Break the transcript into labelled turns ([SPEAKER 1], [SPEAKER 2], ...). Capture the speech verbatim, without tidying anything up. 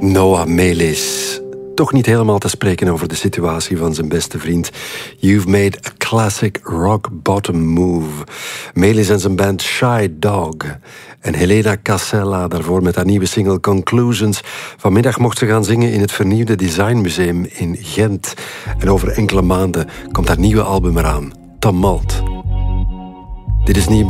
[SPEAKER 1] Noah Melis. Toch niet helemaal te spreken over de situatie van zijn beste vriend. You've made a classic rock bottom move. Melis en zijn band Shy Dog. En Helena Casella daarvoor met haar nieuwe single Conclusions. Vanmiddag mocht ze gaan zingen in het vernieuwde Designmuseum in Gent. En over enkele maanden komt haar nieuwe album eraan. Tumult. Dit is niet bij